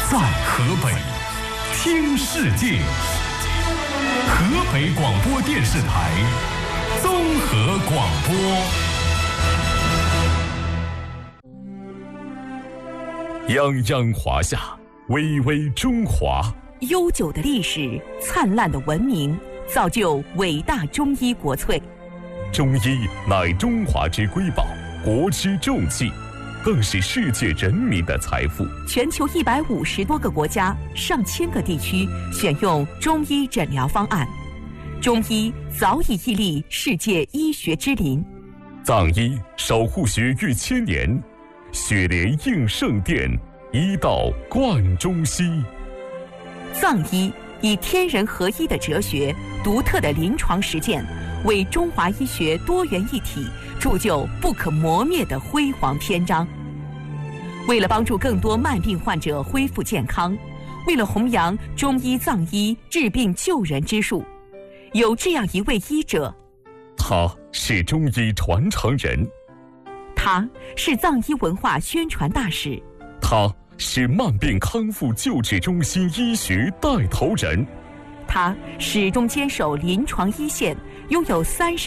在河北，听世界。河北广播电视台综合广播。泱泱华夏，巍巍中华。 悠久的历史，灿烂的文明，造就伟大中医国粹。 中医乃中华之瑰宝，国之重器，更是世界人民的财富。 全球150多个国家、上千个地区选用中医诊疗方案，中医早已屹立世界医学之林。 藏医守护学逾千年，血莲应圣殿，医道贯中西。 藏医以天人合一的哲学、独特的临床实践，为中华医学多元一体铸就不可磨灭的辉煌篇章。为了帮助更多慢病患者恢复健康，为了弘扬中医藏医治病救人之术，有这样一位医者， 他是中医传承人， 他是藏医文化宣传大使， 他是慢病康复救治中心医学带头人， 他始终坚守临床一线，拥有30